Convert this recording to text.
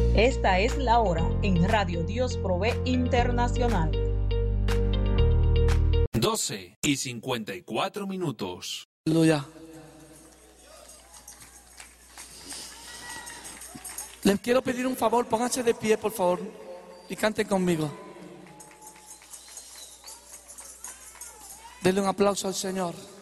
Esta es la hora en Radio Dios Provee Internacional. 12:54. Aleluya. Les quiero pedir un favor, pónganse de pie, por favor, y canten conmigo. Denle un aplauso al Señor.